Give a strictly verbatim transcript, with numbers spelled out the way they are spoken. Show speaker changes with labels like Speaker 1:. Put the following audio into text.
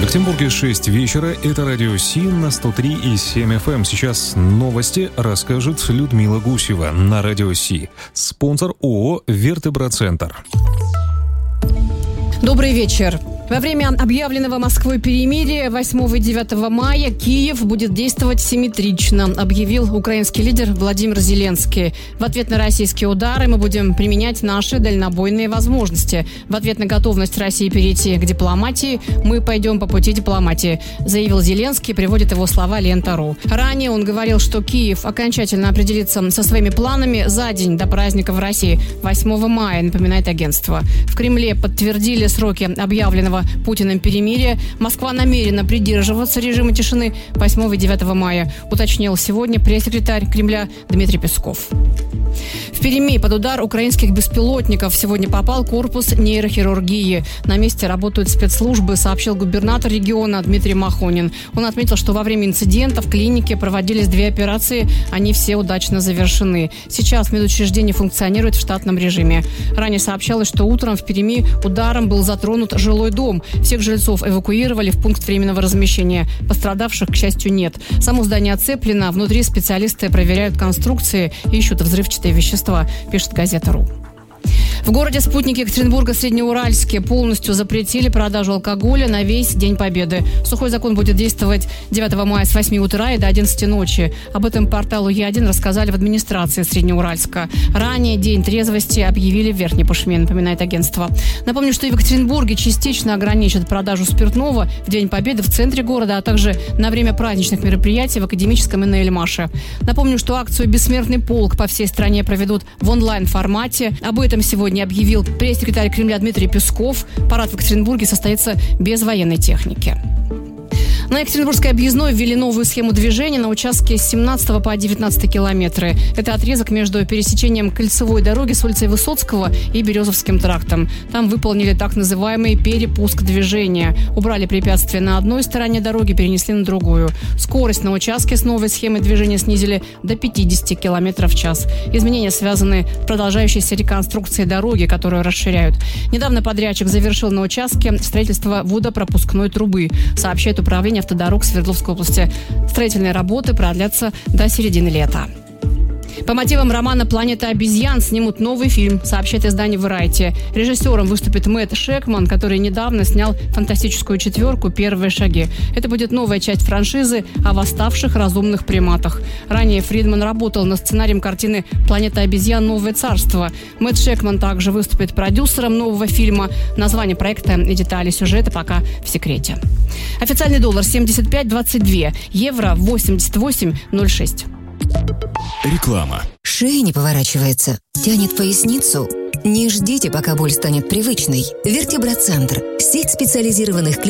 Speaker 1: В Екатеринбурге шесть вечера. Это радио Си на сто три и семь эф эм. Сейчас новости расскажет Людмила Гусева на радио Си. Спонсор ООО «Вертеброцентр».
Speaker 2: Добрый вечер. Во время объявленного Москвой перемирия восьмого и девятого мая Киев будет действовать симметрично, объявил украинский лидер Владимир Зеленский. В ответ на российские удары мы будем применять наши дальнобойные возможности. В ответ на готовность России перейти к дипломатии мы пойдем по пути дипломатии, заявил Зеленский, приводит его слова Лента.ру. Ранее он говорил, что Киев окончательно определится со своими планами за день до праздника в России, восьмого мая, напоминает агентство. В Кремле подтвердили сроки объявленного Путиным перемирия. Москва намерена придерживаться режима тишины восьмого и девятого мая, уточнил сегодня пресс-секретарь Кремля Дмитрий Песков. В Перми под удар украинских беспилотников сегодня попал корпус нейрохирургии. На месте работают спецслужбы, сообщил губернатор региона Дмитрий Махонин. Он отметил, что во время инцидента в клинике проводились две операции, они все удачно завершены. Сейчас медучреждение функционирует в штатном режиме. Ранее сообщалось, что утром в Перми ударом был затронут жилой дом. Всех жильцов эвакуировали в пункт временного размещения. Пострадавших, к счастью, нет. Само здание оцеплено, внутри специалисты проверяют конструкции и ищут взрывчатые вещества, пишет газета.ру. В городе спутнике Екатеринбурга Среднеуральске полностью запретили продажу алкоголя на весь День Победы. Сухой закон будет действовать девятого мая с восьми утра и до одиннадцати ночи. Об этом порталу Е один рассказали в администрации Среднеуральска. Ранее День трезвости объявили в Верхней Пышме, напоминает агентство. Напомню, что и в Екатеринбурге частично ограничат продажу спиртного в День Победы в центре города, а также на время праздничных мероприятий в Академическом и на Эльмаше. Напомню, что акцию «Бессмертный полк» по всей стране проведут в онлайн-формате. Об этом сегодня объявил пресс-секретарь Кремля Дмитрий Песков. Парад в Екатеринбурге состоится без военной техники. На Екатеринбургской объездной ввели новую схему движения на участке с семнадцатого по девятнадцатый километры. Это отрезок между пересечением кольцевой дороги с улицей Высоцкого и Березовским трактом. Там выполнили так называемый перепуск движения. Убрали препятствия на одной стороне дороги, перенесли на другую. Скорость на участке с новой схемой движения снизили до пятидесяти километров в час. Изменения связаны с продолжающейся реконструкцией дороги, которую расширяют. Недавно подрядчик завершил на участке строительство водопропускной трубы, сообщает управление автодорог Свердловской области. Строительные работы продлятся до середины лета. По мотивам романа «Планета обезьян» снимут новый фильм, сообщает издание Variety. Режиссером выступит Мэтт Шекман, который недавно снял фантастическую четверку «Первые шаги». Это будет новая часть франшизы о восставших разумных приматах. Ранее Фридман работал над сценарием картины «Планета обезьян. Новое царство». Мэтт Шекман также выступит продюсером нового фильма. Название проекта и детали сюжета пока в секрете. Официальный доллар семьдесят пять двадцать два, евро восемьдесят восемь ноль шесть.
Speaker 3: Реклама.
Speaker 4: Шея не поворачивается, тянет поясницу. Не ждите, пока боль станет привычной. Вертеброцентр. Сеть специализированных клиник